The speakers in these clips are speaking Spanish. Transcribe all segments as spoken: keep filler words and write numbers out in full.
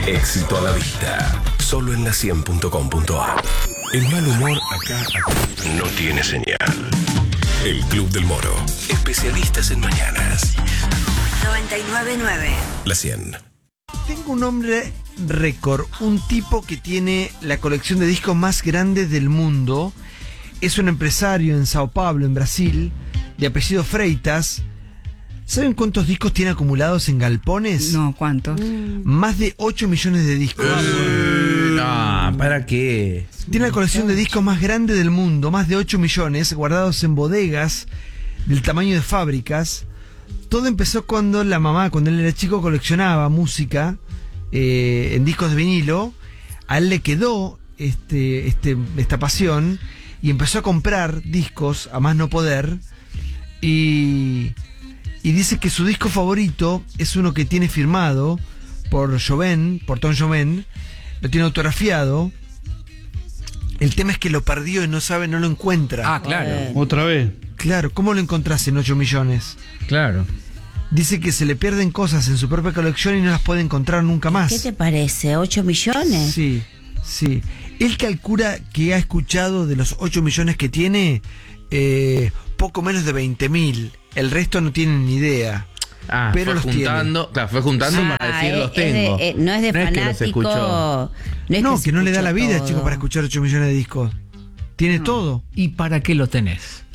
Éxito a la vista. Solo en la cien punto com punto a r. El mal humor acá, acá no tiene señal. El Club del Moro. Especialistas en mañanas. noventa y nueve punto nueve. La cien. Tengo un hombre récord, un tipo que tiene la colección de discos más grande del mundo. Es un empresario en Sao Paulo, en Brasil, de apellido Freitas. ¿Saben cuántos discos tiene acumulados en galpones? No, ¿cuántos? Más de ocho millones de discos. Eh, no, ¿para qué? Tiene la colección de discos más grande del mundo, más de ocho millones, guardados en bodegas del tamaño de fábricas. Todo empezó cuando la mamá, cuando él era chico, coleccionaba música eh, en discos de vinilo. A él le quedó este, este, esta pasión y empezó a comprar discos a más no poder. Y, y dice que su disco favorito es uno que tiene firmado por Jobim, por Tom Jobim. Lo tiene autografiado. El tema es que lo perdió y no sabe, no lo encuentra. Ah, claro. Otra vez. Claro, ¿cómo lo encontrás en ocho millones? Claro. Dice que se le pierden cosas en su propia colección y no las puede encontrar nunca más. ¿Qué te parece? ¿ocho millones? Sí, sí. Él calcula que ha escuchado de los ocho millones que tiene, eh, poco menos de veinte mil. El resto no tienen ni idea. Ah, pero fue los juntando, tiene. claro, fue juntando Ah, para decir es- los es de- tengo. eh, no es de que los fanático. escuchó. No, es No, se que no le da escuchó la vida, todo. chico, para escuchar ocho millones de discos. Tiene todo. ¿Y para qué lo tenés?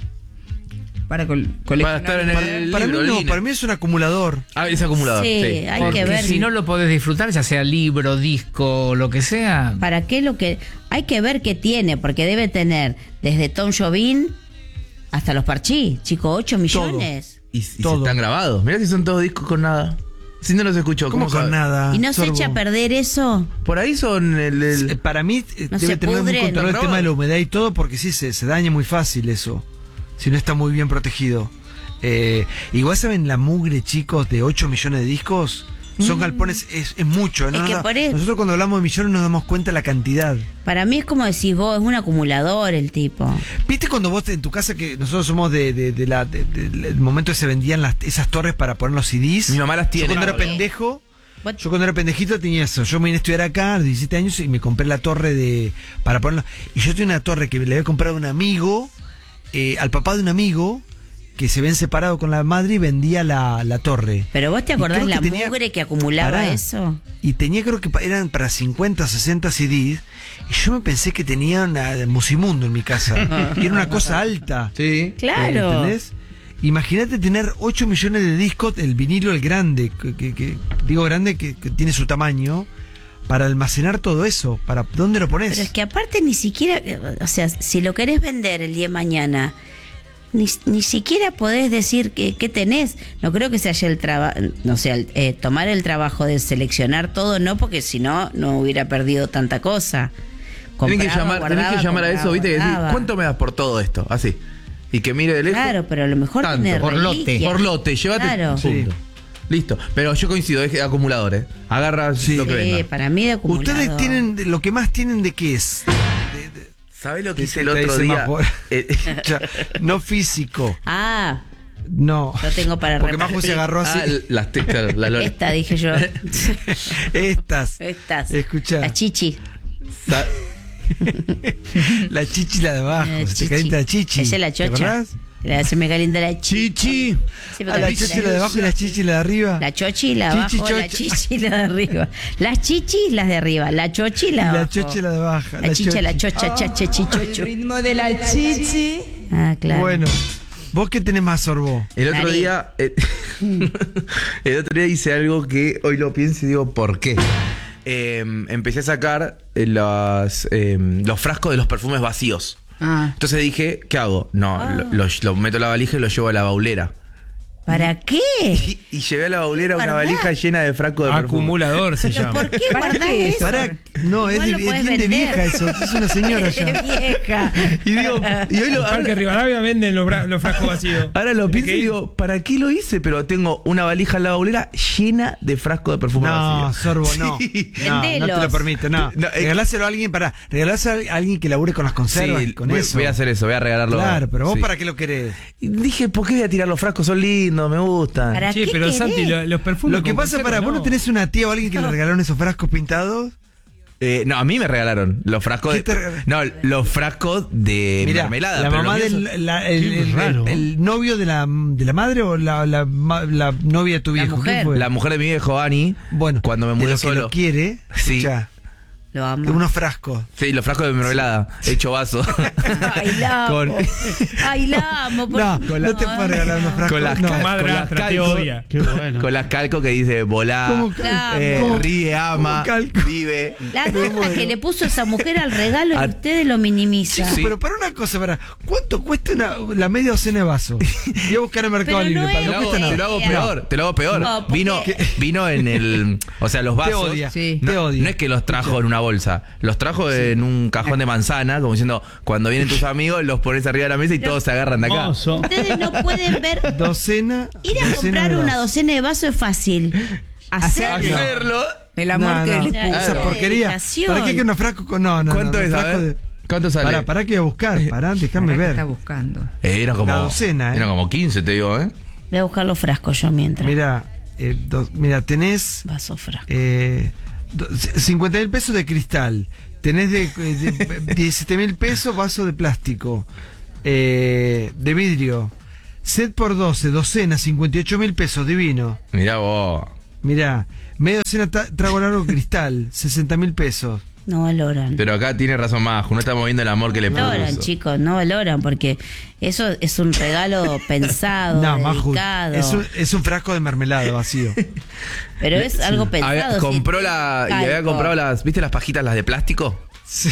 Para col Para coleccionar. estar en Para, el para mí libro, no, Line. para mí es un acumulador. Ah, es acumulador. Sí, Sí. hay Porque que ver. si no lo podés disfrutar, ya sea libro, disco, lo que sea. ¿Para qué lo que...? Hay que ver qué tiene, porque debe tener desde Tom Jobim hasta los Parchís, chico, ocho millones. Y, y si Todo. están grabados. Mirá si son todos discos con nada. Si no los escucho, ¿Cómo ¿cómo con sabe? nada? ¿Y no se Sorbo? echa a perder eso? Por ahí son el... el- Eh, Para mí eh, No debe se tener muy pudren. controlado el ¿Lo tema de la roban? humedad y todo, porque sí, se, se daña muy fácil eso, si no está muy bien protegido. Eh, igual saben la mugre, chicos, de ocho millones de discos. Son galpones, es, es mucho. ¿no? Es que Nos da- por eso- Nosotros cuando hablamos de millones nos damos cuenta de la cantidad. Para mí es como decís vos, es un acumulador el tipo. ¿Viste cuando vos en tu casa, que nosotros somos de, de, de la, de- de- del momento que se vendían las, esas torres para poner los C Ds? Mi mamá las tiene. Yo cuando era Claro. pendejo, What? yo cuando era pendejito tenía eso. Yo me vine a estudiar acá a los diecisiete años y me compré la torre de para ponerlo. Y yo tenía una torre que le había comprado a un amigo, eh, al papá de un amigo, que se habían separado con la madre y vendía la, la torre. Pero vos te Y acordás creo la que tenía- mugre que acumulaba Pará. eso. Y tenía, creo que pa- eran para cincuenta, sesenta C Ds. Y yo me pensé que tenía una Musimundo en mi casa. Y era una cosa alta. Sí. Claro. ¿Entendés? Imagínate tener ocho millones de discos, el vinilo, el grande, que, que- que- digo grande, que, que tiene su tamaño, para almacenar todo eso. Para ¿dónde lo pones? Pero es que aparte ni siquiera, o sea, si lo querés vender el día de mañana, ni, ni siquiera podés decir que, qué tenés. No creo que se haya el trabajo, no sé, el- eh, tomar el trabajo de seleccionar todo, no, porque si no, no hubiera perdido tanta cosa. Tenés que Compraba, llamar, tenés guardaba, que llamar a compraba, eso, viste, que decir, guardaba. ¿cuánto me das por todo esto? Así. Y que mire de lejos. Claro, pero a lo mejor Tanto, tiene por lote. reliquias. Por lote, llévate. Claro. Punto. Listo. Pero yo coincido, es acumulador, ¿eh? Agarra Sí. lo que Sí, venga. para mí de acumulador. Ustedes tienen, de- lo que más tienen de qué es. De- de- ¿Sabés lo que de- hice el de- otro de- día? de- Eh, Ya, no físico, Ah, no. lo tengo para Porque repartir. Majo se agarró así. ah, las te- claro, la lora. Esta, dije yo. Estas. Estas. Escuchá. La chichi. Sa- La chichi la de abajo. La Se te chichi. calienta la chichi. Esa es la ¿Te chocha. acordás? La- Se me calienta la chichi. Chichi. Se me Ah, la calienta chichi la de abajo y la chichi la de arriba. La chochi, la de Chichi, abajo, la chocha. chichi, la de arriba. Las chichis, las de arriba. La chochi, la de Y la abajo. chocha y la de abajo. La chicha, la chocha, cha, cha, chi, chocho. ritmo de la chichi. Ah, claro. Bueno, ¿vos qué tenés más, Sorbo? El otro Nariz. día. eh, el otro día hice algo que hoy lo pienso y digo, ¿por qué? Eh, empecé a sacar eh, los, eh, los frascos de los perfumes vacíos. Ah. Entonces dije, ¿qué hago? No, lo, lo- lo meto a la valija y lo llevo a la baulera. ¿Para qué? Y, y llevé a la baulera una ¿Verdad? valija llena de frascos de perfume. Acumulador se ¿Pero llama. por qué ¿Para guardás qué? eso? Pará, no, es, Igual de- lo es podés bien de vender. vieja eso. Es una señora Es ya. vieja. Y digo, y hoy lo, Parque ahora, Rivadavia venden los, bra- los frascos vacíos. ahora lo pienso y ¿Qué? digo, ¿para qué lo hice? Pero tengo una valija en la baulera llena de frascos de perfume No, vacíos. Sorbo, no. Sí. No, no te lo Vendelos. permito, no. No, eh, Regaláselo a alguien para. Regaláselo a alguien que labure con las conservas. Sí, con voy, eso. voy a hacer eso, voy a regalarlo. Claro, pero vos Sí. para qué lo querés. Y dije, ¿por qué voy a tirar los frascos? Son lindos. cuando me gustan. ¿Para Sí, qué pero querés? Santi, lo- los perfumes. Lo que con pasa, conserva, para vos no tenés una tía o alguien que le regalaron esos frascos pintados. Eh, no, a mí me regalaron los frascos ¿Qué de. te regalaron? No, los frascos de Mirá, mermelada. la pero mamá los míos del son- la- el, Qué el- raro. el- el novio de la, de la madre o la, la, ma- la novia de tu La viejo. ¿Quién mujer. fue? La mujer de mi viejo, Ani, Bueno, cuando me de mudé lo que solo. lo quiere, Sí. escuchá, Lo de amo. unos frascos. Sí, los frascos de mermelada, hecho vaso. Ay, la amo. Con- Ay, la amo. por No, favor. no te puedo regalar unos frascos. Con las no. cal- Madrastra, con te las odia. Qué bueno. Con las calcos que dice volá, ¿Cómo cal- eh, ¿Cómo- ríe, ama, cómo calco? vive. La gasta que le puso esa mujer al regalo y A- ustedes lo minimizan. Sí. Pero para una cosa, para ¿cuánto cuesta una, la media docena de vasos? Voy a buscar en Mercado Pero Libre, no para es- no Te lo hago, cuesta te nada. lo hago No. peor, te lo hago peor. No, porque- vino, vino en el. O sea, los Te vasos. odia, Sí. No, te odia. no es que los trajo en una bolsa, los trajo en un cajón de manzana, como diciendo, cuando vienen tus amigos, los pones arriba de la mesa y todos se agarran de acá. Mozo. Ustedes no pueden ver. Docena. Ir a docena comprar de una vasos. docena de vasos es fácil. Hacerlo. Hacerlo. El amor No, que no, les Claro. puso. esa Claro. porquería. Dedicación. ¿Para qué que unos frascos con.? No, no. ¿Cuánto no, es? A frascos ver. de- ¿Cuánto sale? Pará, pará que voy a buscar. Pará, déjame Acá ver. está buscando. Eh, eran como. La docena, ¿eh? Eran como quince, te digo, ¿eh? Voy a buscar los frascos yo mientras. Mira, eh, do- mira, tenés Vaso frasco. eh, do- cincuenta mil pesos de cristal. Tenés de, de diecisiete mil pesos vaso de plástico. Eh, de vidrio. Set por doce, docena, cincuenta y ocho mil pesos, divino. Mirá vos. Mirá, media docena ta- trago largo cristal, sesenta mil pesos. No valoran. Pero acá tiene razón Maju, no estamos viendo el amor que le No valoran, puso. chicos, no valoran porque eso es un regalo pensado, No, Maju, dedicado. es un, es un frasco de mermelada vacío. Pero es algo pensado. Había- sí. compró la. Y había Calco. comprado las. ¿Viste las pajitas, las de plástico? Sí.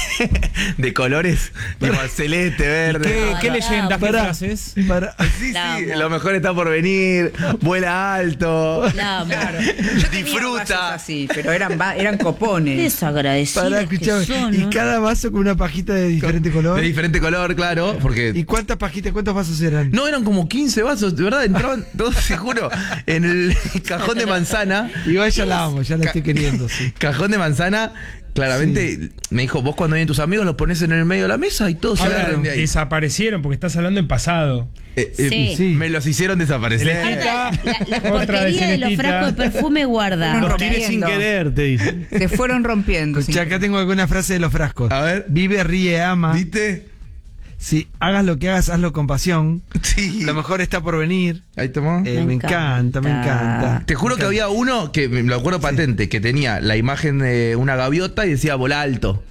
De colores. Tipo celeste, verde. ¿Qué, qué No, leyendas, qué pará. frases? Para, Sí, La sí, amo. lo mejor está por venir. Vuela alto. La amo. Vasos Disfruta. así, pero eran, va- eran copones. Desagradecidos para que escuchar. son, Y ¿no? cada vaso con una pajita de diferente color. De diferente color, claro. ¿Y Porque. cuántas pajitas, cuántos vasos eran? No, eran como quince vasos, de verdad, entraban todos, te juro, en el cajón de manzana. Igual ya la amo, ya la estoy queriendo, sí. Cajón de manzana, claramente me dijo, vos cuando vienen tus amigos los pones en el medio de la mesa y todos se Ahora, agarran de ahí. desaparecieron porque estás hablando en pasado. Eh, eh, Sí. Sí. Me los hicieron desaparecer. Celestita. La, la Otra de porquería de los Celestita. frascos de perfume guarda. No, Los tiré rompiendo. sin querer, te dicen. Se fueron rompiendo. Escuchá, sí. acá tengo alguna frase de los frascos. A ver. Vive, ríe, ama. ¿Viste? Si hagas lo que hagas, hazlo con pasión. Sí. Lo mejor está por venir. Ahí tomó. Eh, Me me encanta, me encanta. encanta. Te juro que había uno que me lo acuerdo patente, que tenía la imagen de una gaviota y decía bola alto.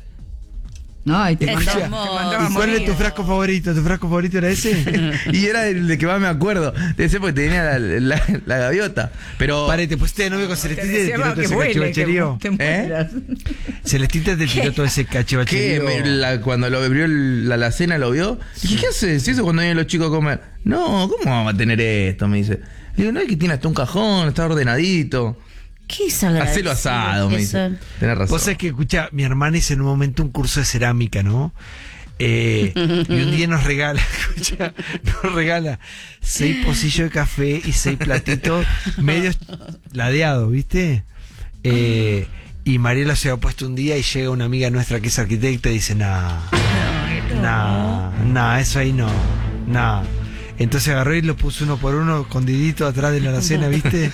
No, y te Es mandaba, te hermoso. mandaba a ¿Y cuál morir. es tu frasco favorito? ¿Tu frasco favorito era ese? Y era el de que más me acuerdo. Debe ser porque tenía la, la- la gaviota. Pero. Pare, te pusiste de novio con Te Celestita y te decía, tiró "Va, todo que ese vuele, que cachivacherío. te mueras". Celestita te tiró todo ese ¿Qué? cachivacherío. Me- la- cuando lo abrió el- la, la cena, lo vio. Dije, ¿qué haces? ¿Y eso cuando vienen los chicos a comer? No, ¿cómo vamos a tener esto? Me dice. Le digo, no, es que tiene hasta un cajón, está ordenadito. ¿Qué desagradecido Hacelo asado, me que dice. son? Tenés razón. Vos sabés que, escucha, mi hermana hizo en un momento un curso de cerámica, ¿no? Eh, y un día nos regala, escucha, nos regala seis pocillos de café y seis platitos medios ladeados, ¿viste? Eh, y Mariela se había puesto un día y llega una amiga nuestra que es arquitecta y dice, nah, nah, nah, eso ahí no, nah. Entonces agarró y lo puso uno por uno escondidito atrás de la alacena, ¿viste?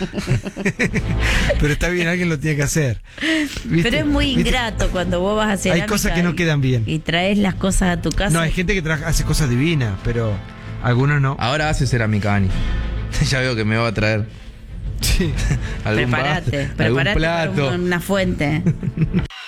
Pero está bien, alguien lo tiene que hacer. ¿viste? Pero es muy ¿Viste? ingrato cuando vos vas a hacer. Hay cosas que no quedan bien. Y traes las cosas a tu casa. No, hay gente que trabaja- hace cosas divinas, pero algunos no. Ahora hace cerámica, Ani. Ya veo que me va a traer Sí. algún, Prepárate, vaso, algún prepárate para plato. un- una fuente.